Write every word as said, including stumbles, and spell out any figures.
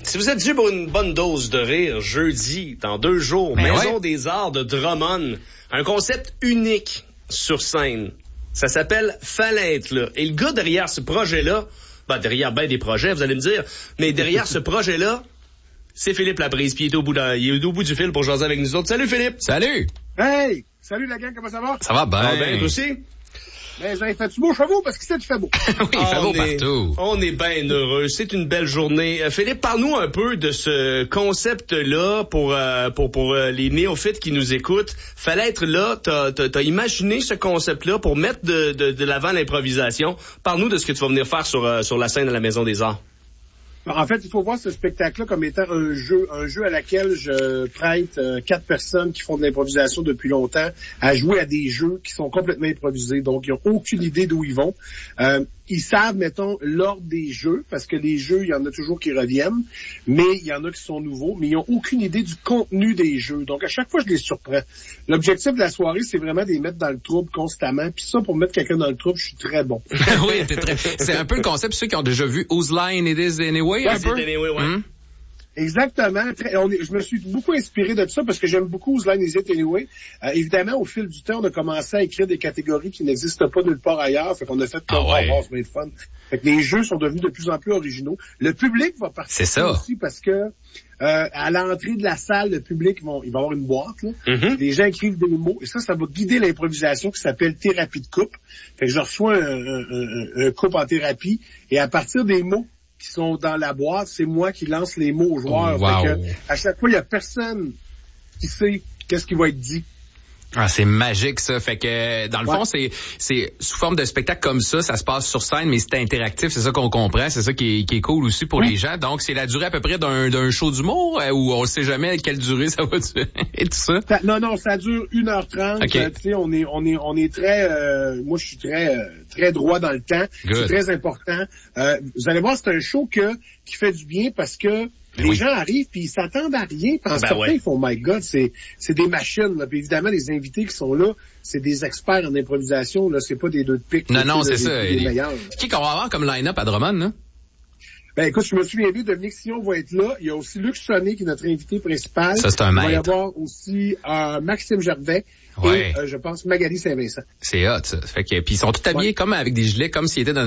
Si vous êtes dû pour une bonne dose de rire, jeudi, dans deux jours, Ben Maison ouais. des Arts de Drummond, un concept unique sur scène. Ça s'appelle Fallait être là. Et le gars derrière ce projet-là, ben derrière ben des projets, vous allez me dire, mais derrière ce projet-là, c'est Philippe Laprise, puis il est au bout de, il est au bout du fil pour jaser avec nous autres. Salut Philippe! Salut! Hey! Salut la gang, comment ça va? Ça va bien? Ah ben, toi aussi? Ben, vous avez fait-tu beau chevaux? Parce que c'est du fait beau. Oui, il fait beau on est, partout. on est bien heureux. C'est une belle journée. Euh, Philippe, parle-nous un peu de ce concept-là pour euh, pour pour euh, les néophytes qui nous écoutent. Fallait être là. T'as, t'as, t'as imaginé ce concept-là pour mettre de, de, de l'avant l'improvisation. Parle-nous de ce que tu vas venir faire sur euh, sur la scène de la Maison des Arts. En fait, il faut voir ce spectacle-là comme étant un jeu, un jeu à laquelle je prête euh, quatre personnes qui font de l'improvisation depuis longtemps à jouer à des jeux qui sont complètement improvisés. Donc, ils n'ont aucune idée d'où ils vont. Euh, ils savent, mettons, l'ordre des jeux, parce que les jeux, il y en a toujours qui reviennent, mais il y en a qui sont nouveaux, mais ils n'ont aucune idée du contenu des jeux. Donc, à chaque fois, je les surprends. L'objectif de la soirée, c'est vraiment de les mettre dans le trouble constamment. Puis ça, pour mettre quelqu'un dans le trouble, je suis très bon. Oui, t'es très... C'est un peu le concept, ceux qui ont déjà vu Whose Line It Is Anyway, Ouais, un peu? Anyway, ouais. Hum? Exactement. Très, on est, je me suis beaucoup inspiré de ça parce que j'aime beaucoup Whose Line Is It Anyway. Euh, évidemment, au fil du temps, on a commencé à écrire des catégories qui n'existent pas nulle part ailleurs. Fait qu'on a fait comme Ah ouais. oh, c'est bien fun. Fait que les jeux sont devenus de plus en plus originaux. Le public va participer C'est ça. aussi parce que euh, à l'entrée de la salle, le public vont, il va avoir une boîte. Là. Mm-hmm. Les gens écrivent des mots et ça, ça va guider l'improvisation qui s'appelle thérapie de couple. Fait que je reçois un, un, un, un couple en thérapie et à partir des mots qui sont dans la boîte, c'est moi qui lance les mots aux joueurs. Oh, wow. Fait que, à chaque fois, il y a personne qui sait qu'est-ce qui va être dit. Ah, c'est magique, ça. Fait que, dans le Ouais. fond, c'est, c'est sous forme de spectacle comme ça, ça se passe sur scène, mais c'est interactif, c'est ça qu'on comprend, c'est ça qui est, qui est cool aussi pour Oui. les gens. Donc, c'est la durée à peu près d'un, d'un show d'humour, euh, où on sait jamais quelle durée ça va durer, et tout ça. Ça- non, non, ça dure une heure trente. OK. Euh, tu sais, on est, on est, on est très, euh, moi, je suis très, euh, très droit dans le temps. Good. C'est très important. Euh, vous allez voir, c'est un show que, qui fait du bien parce que les oui. gens arrivent puis ils s'attendent à rien. Puis en Ben sortant, ouais. ils font, oh my God, c'est, c'est des machines. Là. Puis évidemment, les invités qui sont là, c'est des experts en improvisation. Là, c'est pas des deux de pique. Non, là, non, tu sais, c'est là, ça. des- des Et- meilleurs, là. Qui qu'on va avoir comme line-up à Drummond, là? Ben écoute, je me souviens bien, Dominique Sillon va être là. Il y a aussi Luc Sonnet qui est notre invité principal. Ça, c'est un Il va y maître. avoir aussi euh, Maxime Gervais Ouais. et euh, je pense Magali Saint-Vincent. C'est hot, ça. Fait que, puis ils sont tous habillés Ouais. comme avec des gilets, comme s'ils étaient dans